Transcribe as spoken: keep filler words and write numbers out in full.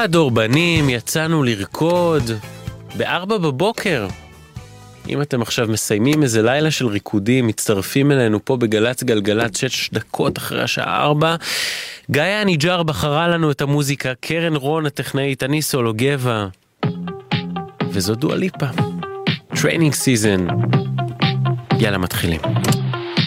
הדורבנים, יצאנו לרקוד בארבע בבוקר. אם אתם עכשיו מסיימים איזה לילה של ריקודים, מצטרפים אלינו פה בגלץ גלגלת שש דקות אחרי השעה ארבע. גיא הניג'ר בחרה לנו את המוזיקה, קרן רון הטכנאית, אני סולו גבע, וזו דואה ליפה. Training season. יאללה, מתחילים.